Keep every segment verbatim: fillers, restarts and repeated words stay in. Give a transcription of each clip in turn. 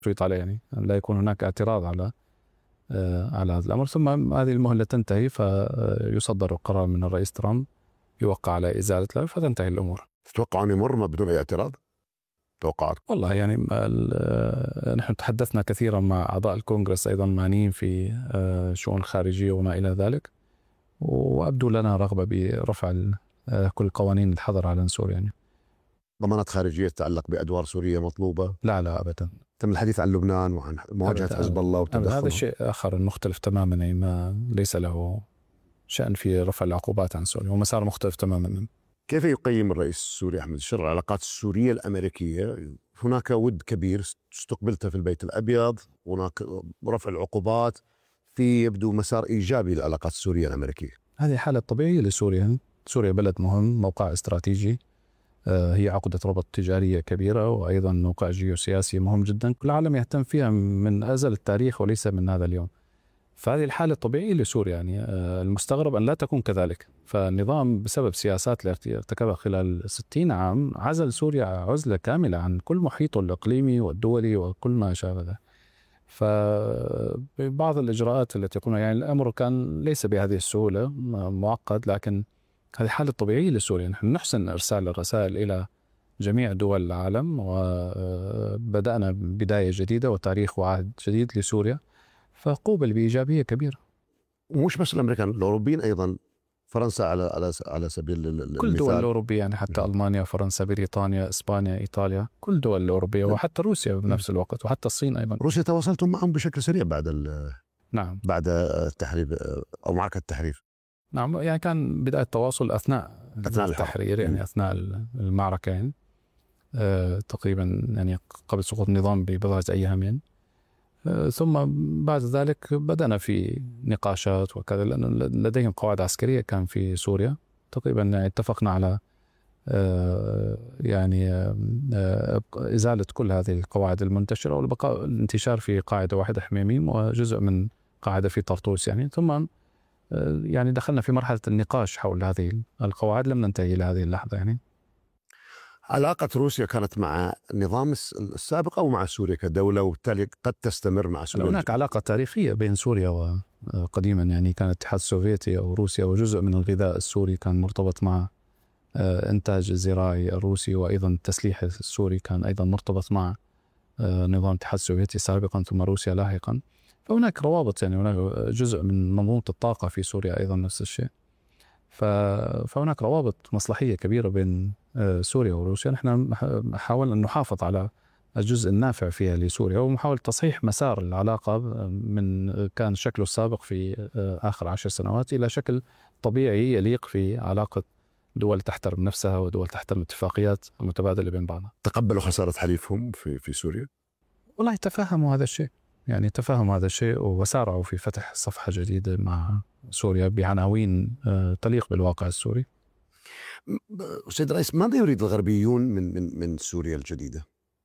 تشريط عليه، يعني لا يكون هناك اعتراض على على هذا الأمر. ثم هذه المهلة تنتهي فيصدر القرار من الرئيس ترامب يوقع على إزالة له فتنتهي الأمور. تتوقع أن يمر بدون أي اعتراض؟ توقعات؟ والله يعني نحن تحدثنا كثيرا مع أعضاء الكونغرس أيضا معنيين في شؤون خارجية وما إلى ذلك، وأبدو لنا رغبة برفع كل قوانين الحظر على سوريا. يعني ضمانات خارجية تتعلق بأدوار سورية مطلوبة؟ لا لا أبدا. تم الحديث عن لبنان وعن مواجهة حزب الله وتدخله. هذا شيء آخر مختلف تماما، يعني ما ليس له شأن في رفع العقوبات عن سوريا، ومسار مختلف تماما. كيف يقيم الرئيس السوري أحمد الشر العلاقات السورية الأمريكية؟ هناك ود كبير استقبلته في البيت الأبيض، هناك رفع العقوبات، في يبدو مسار إيجابي للعلاقات السورية الأمريكية. هذه حالة طبيعية لسوريا. سوريا بلد مهم، موقع استراتيجي، هي عقدة ربط تجارية كبيرة، وأيضا موقع جيوسياسي مهم جدا، كل العالم يهتم فيها من أزل التاريخ وليس من هذا اليوم. فهذه الحالة الطبيعية لسوريا. يعني المستغرب أن لا تكون كذلك. فالنظام بسبب سياسات التي ارتكبها خلال ستين عام عزل سوريا عزلة كاملة عن كل محيطه الإقليمي والدولي وكل ما شابه ذلك. فبعض الإجراءات التي يقولون يعني الأمر كان ليس بهذه السهولة، معقد، لكن هذه حالة طبيعية لسوريا. نحن نحسن إرسال الرسائل إلى جميع دول العالم، وبدأنا بداية جديدة وتاريخ وعهد جديد لسوريا، فقوبل بإيجابية كبيرة. ومش بس الأمريكان، الأوروبيين أيضا، فرنسا على على على سبيل المثال، كل الدول الأوروبية، يعني حتى ألمانيا، فرنسا، بريطانيا، إسبانيا، إيطاليا، كل الدول الأوروبية، وحتى روسيا بنفس الوقت، وحتى الصين أيضا. روسيا تواصلتم معهم بشكل سريع بعد نعم بعد التحرير أو معركة التحرير. نعم، يعني كان بداية التواصل أثناء, أثناء التحرير، يعني أثناء المعركة، يعني أه تقريبا يعني قبل سقوط النظام ببضعة أيام. يعني أه ثم بعد ذلك بدأنا في نقاشات وكذا، لأن لديهم قواعد عسكرية كان في سوريا تقريبا. يعني اتفقنا على أه يعني أه إزالة كل هذه القواعد المنتشرة والبقاء الانتشار في قاعدة واحدة حميميم وجزء من قاعدة في طرطوس. يعني ثم يعني دخلنا في مرحلة النقاش حول هذه القواعد، لم ننتهي إلى هذه اللحظة. يعني علاقة روسيا كانت مع النظام السابق أو مع سوريا كدولة، وبالتالي قد تستمر مع سوريا؟ هناك علاقة تاريخية بين سوريا وقديما، يعني كان الاتحاد السوفيتي أو روسيا، وجزء من الغذاء السوري كان مرتبط مع إنتاج الزراعي الروسي، وأيضا التسليح السوري كان أيضا مرتبط مع نظام الاتحاد السوفيتي سابقا ثم روسيا لاحقا. فهناك روابط، يعني هناك جزء من منظومة الطاقة في سوريا أيضا نفس الشيء. فهناك روابط مصلحية كبيرة بين سوريا وروسيا. نحن حاولنا أن نحافظ على الجزء النافع فيها لسوريا، ومحاول تصحيح مسار العلاقة من كان شكله السابق في آخر عشر سنوات إلى شكل طبيعي يليق في علاقة دول تحترم نفسها ودول تحترم اتفاقيات المتبادلة بين بعضها. تقبلوا خسارة حليفهم في في سوريا؟ والله تفهموا هذا الشيء، يعني تفهموا هذا الشيء وسارعوا في فتح صفحة جديدة مع سوريا بعناوين تليق بالواقع السوري. سيد الرئيس، ماذا يريد الغربيون من من من سوريا الجديدة؟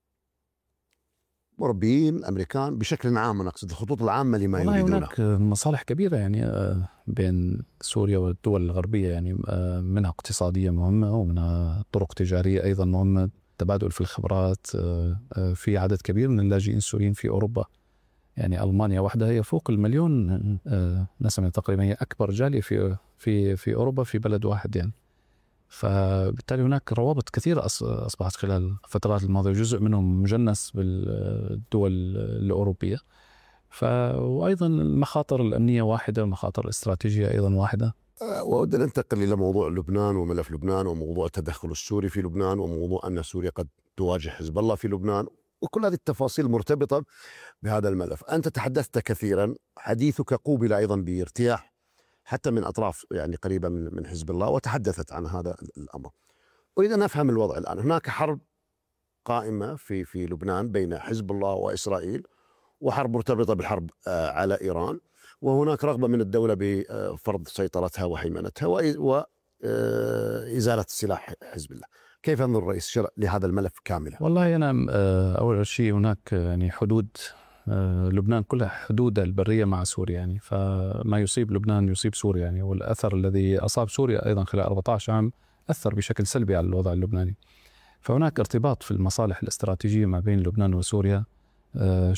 أوروبيين، أمريكان، بشكل عام نقصد الخطوط العامة لما يريدونه. هناك مصالح كبيرة يعني بين سوريا والدول الغربية، يعني منها اقتصادية مهمة، ومنها طرق تجارية أيضا مهمة، تبادل في الخبرات. في عدد كبير من اللاجئين السوريين في أوروبا، يعني ألمانيا وحدها هي فوق المليون نسمة تقريبا، هي أكبر جالية في في في أوروبا في بلد واحد. يعني فبالتالي هناك روابط كثيرة أصبحت خلال الفترات الماضية، جزء منهم مجنس بالدول الأوروبية. ف وأيضا المخاطر الأمنية واحدة، المخاطر الاستراتيجية أيضا واحدة. وأود أن أنتقل إلى موضوع لبنان وملف لبنان وموضوع التدخل السوري في لبنان وموضوع أن سوريا قد تواجه حزب الله في لبنان، وكل هذه التفاصيل مرتبطة بهذا الملف. أنت تحدثت كثيرا، حديثك قوبل أيضا بارتياح حتى من أطراف يعني قريبة من حزب الله، وتحدثت عن هذا الأمر. أريد أن أفهم الوضع الآن. هناك حرب قائمة في في لبنان بين حزب الله وإسرائيل، وحرب مرتبطة بالحرب على إيران، وهناك رغبة من الدولة بفرض سيطرتها وهيمنتها وإزالة سلاح حزب الله. كيف ينظر الرئيس لهذا الملف كاملا؟ والله أنا أول شيء هناك يعني حدود لبنان كلها حدود البرية مع سوريا، يعني فما يصيب لبنان يصيب سوريا، يعني والأثر الذي أصاب سوريا أيضا خلال أربعة عشر عام أثر بشكل سلبي على الوضع اللبناني. فهناك ارتباط في المصالح الاستراتيجية ما بين لبنان وسوريا آه،